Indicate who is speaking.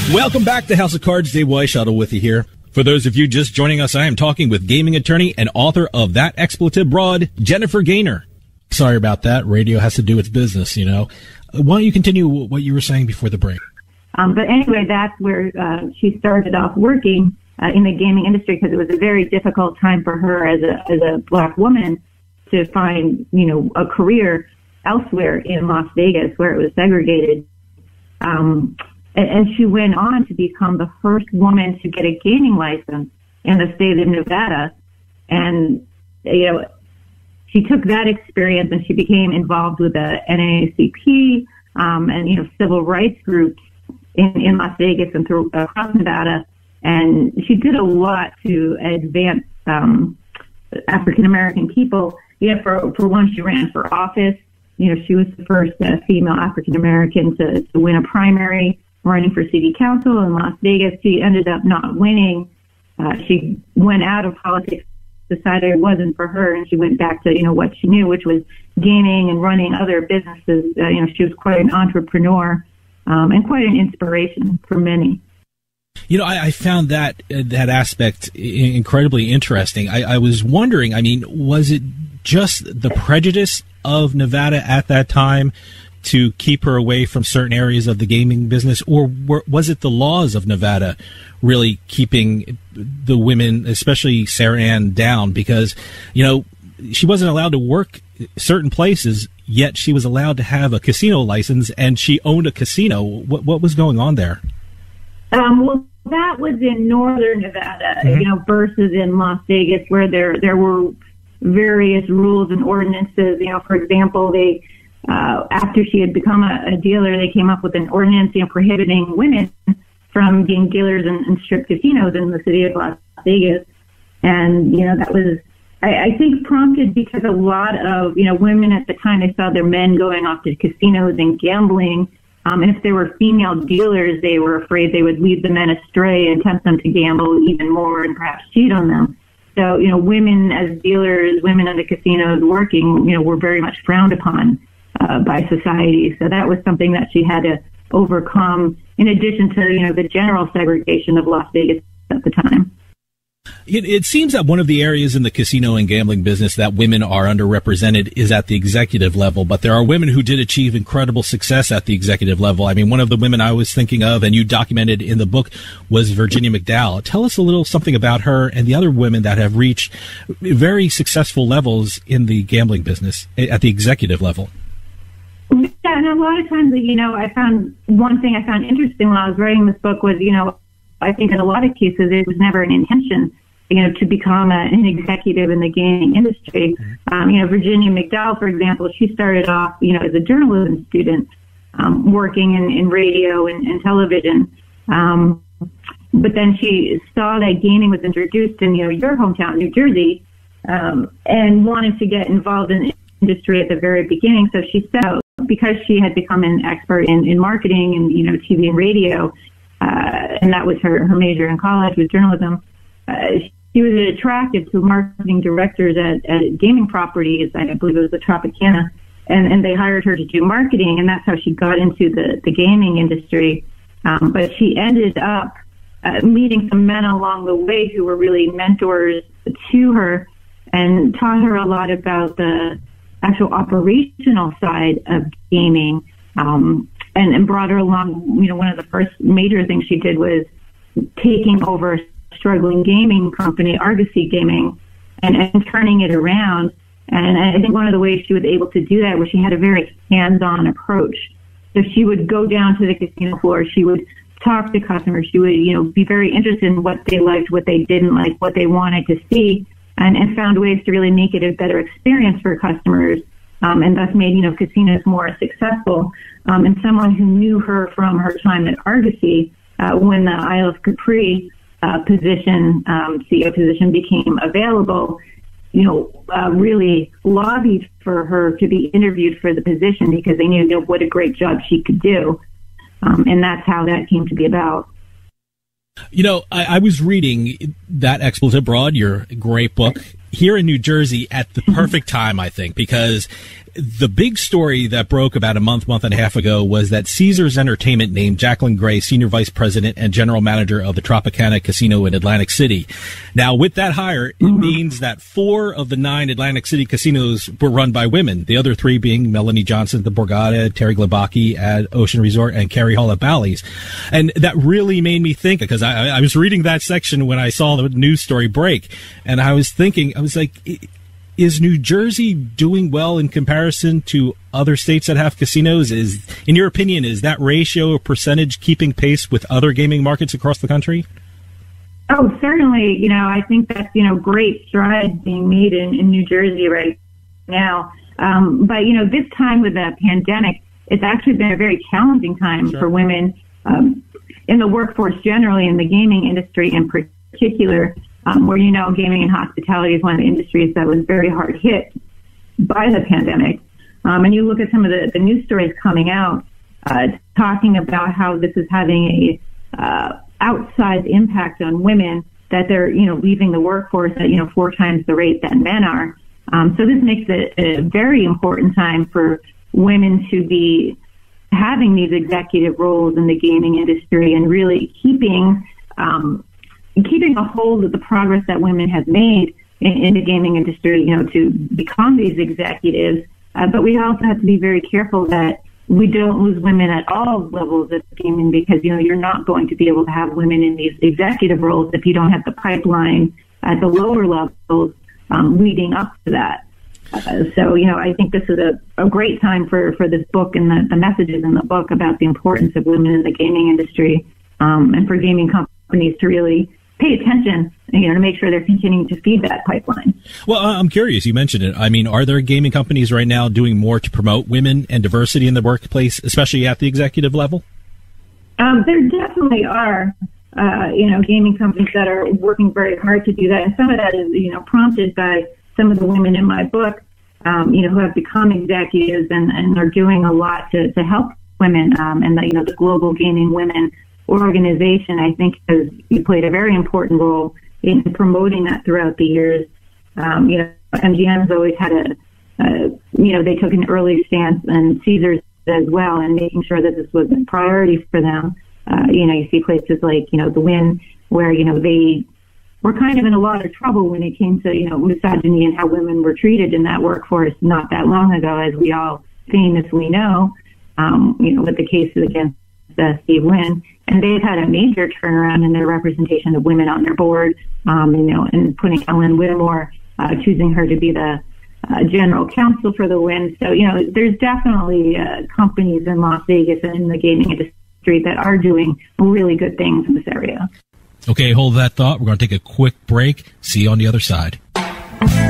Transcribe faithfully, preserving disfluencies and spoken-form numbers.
Speaker 1: Welcome back to House of Cards. Dave Weishuttle with you here. For those of you just joining us, I am talking with gaming attorney and author of That Expletive Broad, Jennifer Gaynor. Sorry about that. Radio has to do its business, you know. Why don't you continue what you were saying before the break?
Speaker 2: Um, but anyway, that's where uh, she started off working uh, in the gaming industry, because it was a very difficult time for her as a as a black woman to find, you know, a career elsewhere in Las Vegas where it was segregated. Um, and, and she went on to become the first woman to get a gaming license in the state of Nevada. And, you know, she took that experience and she became involved with the N double A C P um, and, you know, civil rights groups in, in Las Vegas and through, across Nevada. And she did a lot to advance um, African-American people. You know, for, for one, she ran for office. You know, she was the first uh, female African-American to, to win a primary running for city council in Las Vegas. She ended up not winning. Uh, she went out of politics, decided it wasn't for her, and she went back to, you know, what she knew, which was gaming and running other businesses. Uh, you know, she was quite an entrepreneur um, and quite an inspiration for many.
Speaker 1: You know, I, I found that uh, that aspect incredibly interesting. I, I was wondering, I mean, was it just the prejudice of Nevada at that time to keep her away from certain areas of the gaming business, or were, was it the laws of Nevada really keeping the women, especially Sarah Ann, down? Because, you know, she wasn't allowed to work certain places, yet she was allowed to have a casino license, and she owned a casino. What, what was going on there?
Speaker 2: Um, well, that was in northern Nevada, mm-hmm. you know, versus in Las Vegas, where there there were various rules and ordinances. You know, for example, they uh, after she had become a, a dealer, they came up with an ordinance, you know, prohibiting women from being dealers in, in strip casinos in the city of Las Vegas. And, you know, that was, I, I think, prompted because a lot of, you know, women at the time, they saw their men going off to casinos and gambling. Um, and if they were female dealers, they were afraid they would lead the men astray and tempt them to gamble even more and perhaps cheat on them. So, you know, women as dealers, women in the casinos working, you know, were very much frowned upon uh, by society. So that was something that she had to overcome, in addition to, you know, the general segregation of Las Vegas at the time.
Speaker 1: It, it seems that one of the areas in the casino and gambling business that women are underrepresented is at the executive level, but there are women who did achieve incredible success at the executive level. I mean, one of the women I was thinking of, and you documented in the book, was Virginia McDowell. Tell us a little something about her and the other women that have reached very successful levels in the gambling business at the executive level.
Speaker 2: Yeah, and a lot of times, you know, I found one thing I found interesting when I was writing this book was, you know, I think in a lot of cases it was never an intention, you know, to become a, an executive in the gaming industry. Um, you know, Virginia McDowell, for example, she started off, you know, as a journalism student, um, working in, in radio and, and television. Um, but then she saw that gaming was introduced in, you know, your hometown, New Jersey, um, and wanted to get involved in the industry at the very beginning. So she set out, because she had become an expert in, in marketing and, you know, T V and radio, uh, and that was her, her major in college, was journalism. Uh, she was attracted to marketing directors at, at gaming properties. I believe it was the Tropicana, and, and they hired her to do marketing, and that's how she got into the, the gaming industry. Um, but she ended up uh, meeting some men along the way who were really mentors to her and taught her a lot about the actual operational side of gaming, um, and, and brought her along. You know, one of the first major things she did was taking over a struggling gaming company, Argosy Gaming, and, and turning it around. And I think one of the ways she was able to do that was she had a very hands-on approach. So she would go down to the casino floor, she would talk to customers, she would, you know, be very interested in what they liked, what they didn't like, what they wanted to see, and, and found ways to really make it a better experience for customers, um, and thus made, you know, casinos more successful. Um, and someone who knew her from her time at Argosy, uh, when the Isle of Capri uh, position, um, C E O position became available, you know, uh, really lobbied for her to be interviewed for the position because they knew, you know, what a great job she could do. Um, and that's how that came to be about.
Speaker 1: You know, I, I was reading That Expletive Broad, your great book, here in New Jersey at the perfect time, I think, because the big story that broke about a month, month and a half ago was that Caesars Entertainment named Jacqueline Gray Senior Vice President and General Manager of the Tropicana Casino in Atlantic City. Now, with that hire, it mm-hmm. means that four of the nine Atlantic City casinos were run by women, the other three being Melanie Johnson at the Borgata, Terry Glabaki at Ocean Resort, and Carrie Hall at Bally's. And that really made me think, because I, I was reading that section when I saw the news story break, and I was thinking, I was like, is New Jersey doing well in comparison to other states that have casinos? Is, in your opinion, is that ratio or percentage keeping pace with other gaming markets across the country?
Speaker 2: Oh, certainly. You know, I think that's, you know, great strides being made in, in New Jersey right now. Um, but, you know, this time with the pandemic, it's actually been a very challenging time sure. for women um, in the workforce generally, in the gaming industry in particular. Um, where, you know, gaming and hospitality is one of the industries that was very hard hit by the pandemic. Um, and you look at some of the, the news stories coming out, uh, talking about how this is having a uh, outsized impact on women, that they're, you know, leaving the workforce at, you know, four times the rate that men are. Um, so this makes it a very important time for women to be having these executive roles in the gaming industry and really keeping um keeping a hold of the progress that women have made in, in the gaming industry, you know, to become these executives. Uh, but we also have to be very careful that we don't lose women at all levels of gaming, because, you know, you're not going to be able to have women in these executive roles if you don't have the pipeline at the lower levels um, leading up to that. Uh, so, you know, I think this is a, a great time for, for this book and the, the messages in the book about the importance of women in the gaming industry, um, and for gaming companies to really pay attention, you know, to make sure they're continuing to feed that pipeline.
Speaker 1: Well, I'm curious. You mentioned it. I mean, are there gaming companies right now doing more to promote women and diversity in the workplace, especially at the executive level?
Speaker 2: Um, there definitely are, uh, you know, gaming companies that are working very hard to do that. And some of that is, you know, prompted by some of the women in my book, um, you know, who have become executives and, and are doing a lot to, to help women, um, and the, you know, the Global Gaming Women organization, I think, has played a very important role in promoting that throughout the years. Um, you know, M G M has always had a, uh, you know, they took an early stance, and Caesars as well, in making sure that this was a priority for them. Uh, you know, you see places like, you know, the Wynn, where, you know, they were kind of in a lot of trouble when it came to, you know, misogyny and how women were treated in that workforce not that long ago, as we all famously know, um, you know, with the cases against uh, Steve Wynn. And they've had a major turnaround in their representation of women on their board, um, you know, and putting Ellen Whittemore, uh, choosing her to be the uh, general counsel for the Wynn. So, you know, there's definitely uh, companies in Las Vegas and in the gaming industry that are doing really good things in this area.
Speaker 1: Okay, hold that thought. We're going to take a quick break. See you on the other side.